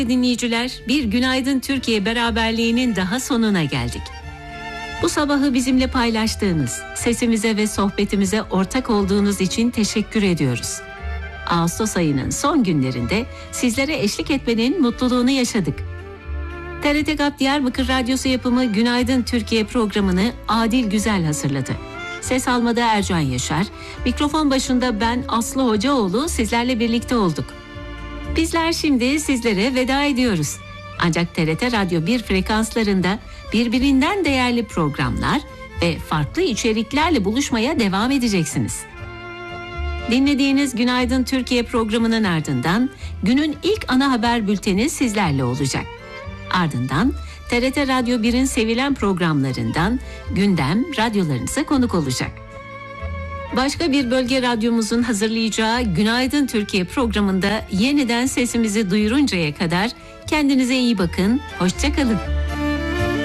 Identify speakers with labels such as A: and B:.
A: Dinleyiciler, bir Günaydın Türkiye beraberliğinin daha sonuna geldik. Bu sabahı bizimle paylaştığınız, sesimize ve sohbetimize ortak olduğunuz için teşekkür ediyoruz. Ağustos ayının son günlerinde sizlere eşlik etmenin mutluluğunu yaşadık. TRT GAP Diyarbakır Radyosu yapımı Günaydın Türkiye programını Adil Güzel hazırladı. Ses almada Ercan Yaşar, mikrofon başında ben Aslı Hocaoğlu sizlerle birlikte olduk. Bizler şimdi sizlere veda ediyoruz. Ancak TRT Radyo 1 frekanslarında birbirinden değerli programlar ve farklı içeriklerle buluşmaya devam edeceksiniz. Dinlediğiniz Günaydın Türkiye programının ardından günün ilk ana haber bülteni sizlerle olacak. Ardından TRT Radyo 1'in sevilen programlarından gündem radyolarınıza konuk olacak. Başka bir bölge radyomuzun hazırlayacağı Günaydın Türkiye programında yeniden sesimizi duyuruncaya kadar kendinize iyi bakın, hoşça kalın.